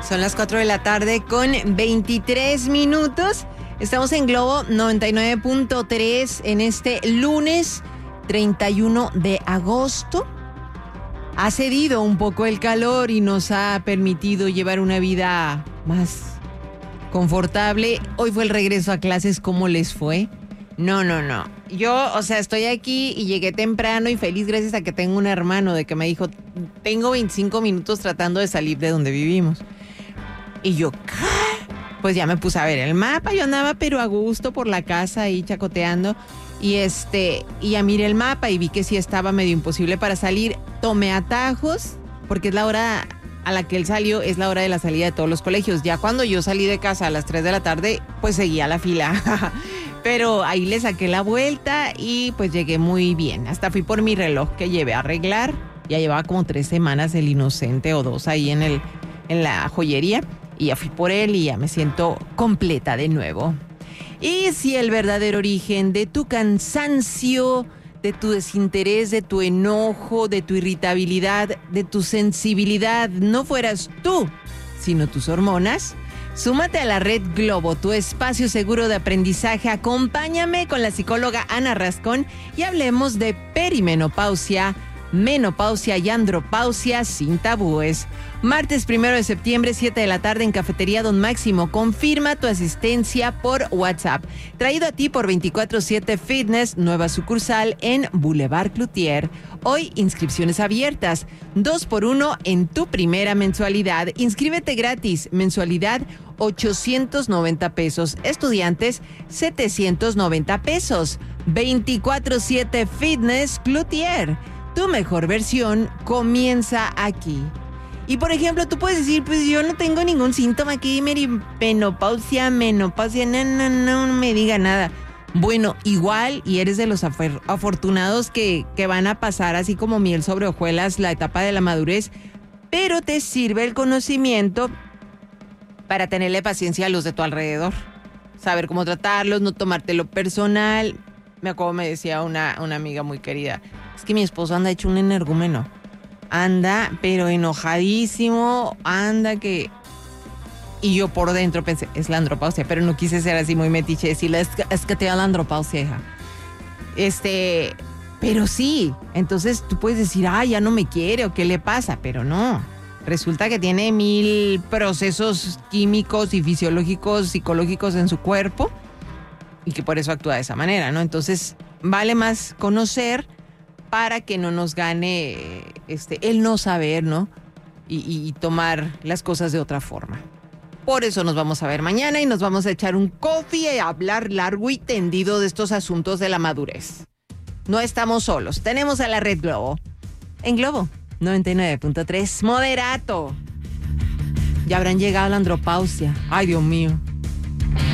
Son las 4 de la tarde con 23 minutos. Estamos en Globo 99.3 en este lunes 31 de agosto. Ha cedido un poco el calor y nos ha permitido llevar una vida más confortable. Hoy fue el regreso a clases. ¿Cómo les fue? No. Yo, estoy aquí y llegué temprano y feliz gracias a que tengo un hermano de que me dijo, tengo 25 minutos tratando de salir de donde vivimos. Y yo, pues ya me puse a ver el mapa. Yo andaba pero a gusto por la casa ahí chacoteando. Y ya miré el mapa y vi que sí estaba medio imposible para salir. Tomé atajos, porque es la hora a la que él salió, es la hora de la salida de todos los colegios. Ya cuando yo salí de casa a las 3 de la tarde, pues seguía la fila. Pero ahí le saqué la vuelta y pues llegué muy bien. Hasta fui por mi reloj que llevé a arreglar. Ya llevaba como 3 semanas el inocente o 2 ahí en la joyería. Y ya fui por él y ya me siento completa de nuevo. Y si el verdadero origen de tu cansancio, de tu desinterés, de tu enojo, de tu irritabilidad, de tu sensibilidad, no fueras tú, sino tus hormonas, súmate a la Red Globo, tu espacio seguro de aprendizaje. Acompáñame con la psicóloga Ana Rascón y hablemos de perimenopausia, menopausia y andropausia sin tabúes. Martes 1 de septiembre, 7 de la tarde en Cafetería Don Máximo. Confirma tu asistencia por WhatsApp. Traído a ti por 24/7 Fitness, nueva sucursal en Boulevard Cloutier. Hoy inscripciones abiertas. 2x1 en tu primera mensualidad. Inscríbete gratis. Mensualidad 890 pesos. Estudiantes 790 pesos. 24/7 Fitness Cloutier. Tu mejor versión comienza aquí. Y por ejemplo, tú puedes decir, pues yo no tengo ningún síntoma aquí, menopausia, no me diga nada. Bueno, igual, y eres de los afortunados que van a pasar así como miel sobre hojuelas la etapa de la madurez, pero te sirve el conocimiento para tenerle paciencia a los de tu alrededor. Saber cómo tratarlos, no tomártelo personal. Me acuerdo, me decía una amiga muy querida, es que mi esposo anda hecho un energúmeno. Anda, pero enojadísimo, anda que... Y yo por dentro pensé, es la andropausia, pero no quise ser así muy metiche, decirle, es que te da la andropausia, hija. Pero sí, entonces tú puedes decir, ya no me quiere o qué le pasa, pero no. Resulta que tiene 1000 procesos químicos y fisiológicos, psicológicos en su cuerpo y que por eso actúa de esa manera, ¿no? Entonces, vale más conocer para que no nos gane el no saber, ¿no? Y tomar las cosas de otra forma. Por eso nos vamos a ver mañana y nos vamos a echar un coffee y a hablar largo y tendido de estos asuntos de la madurez. No estamos solos, tenemos a la Red Globo. En Globo 99.3, moderato. Ya habrán llegado a la andropausia. Ay, Dios mío.